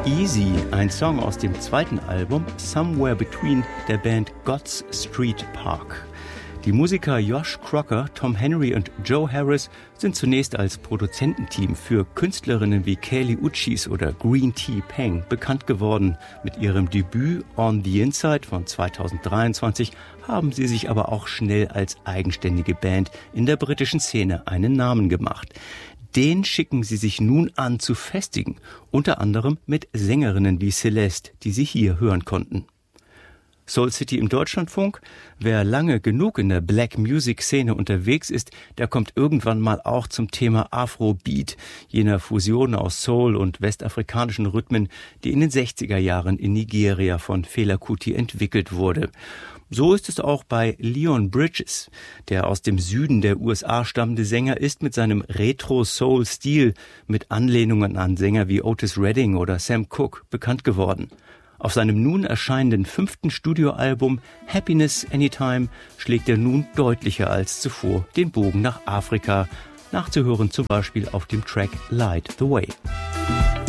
Easy, ein Song aus dem zweiten Album Somewhere Between der Band God's Street Park. Die Musiker Josh Crocker, Tom Henry und Joe Harris sind zunächst als Produzententeam für Künstlerinnen wie Kali Uchis oder Green Tea Peng bekannt geworden. Mit ihrem Debüt On the Inside von 2023 haben sie sich aber auch schnell als eigenständige Band in der britischen Szene einen Namen gemacht. Den schicken sie sich nun an zu festigen, unter anderem mit Sängerinnen wie Celeste, die sie hier hören konnten. Soul City im Deutschlandfunk. Wer lange genug in der Black Music Szene unterwegs ist, der kommt irgendwann mal auch zum Thema Afrobeat, jener Fusion aus Soul und westafrikanischen Rhythmen, die in den 60er Jahren in Nigeria von Fela Kuti entwickelt wurde. So ist es auch bei Leon Bridges. Der aus dem Süden der USA stammende Sänger ist mit seinem Retro-Soul-Stil mit Anlehnungen an Sänger wie Otis Redding oder Sam Cooke bekannt geworden. Auf seinem nun erscheinenden 5. Studioalbum Happiness Anytime schlägt er nun deutlicher als zuvor den Bogen nach Afrika, nachzuhören zum Beispiel auf dem Track Light the Way.